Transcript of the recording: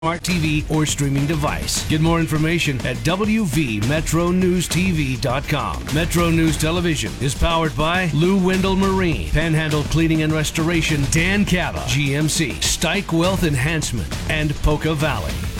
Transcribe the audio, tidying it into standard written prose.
smart TV or streaming device. Get more information at wvmetronewstv.com. Metro News Television is powered by Lou Wendell Marine, Panhandle Cleaning and Restoration, Dan Cava, GMC, Stike Wealth Enhancement, and Polka Valley.